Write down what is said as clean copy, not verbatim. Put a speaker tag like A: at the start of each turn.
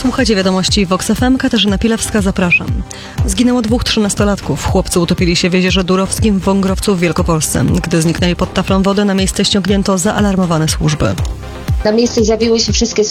A: Słuchajcie wiadomości Vox FM, Katarzyna Pilewska, zapraszam. Zginęło 2 13-latków. Chłopcy utopili się w jeziorze Durowskim w Wągrowcu w Wielkopolsce. Gdy zniknęli pod taflą wody, na miejsce ściągnięto zaalarmowane służby.
B: Na miejsce zjawiły się wszystkie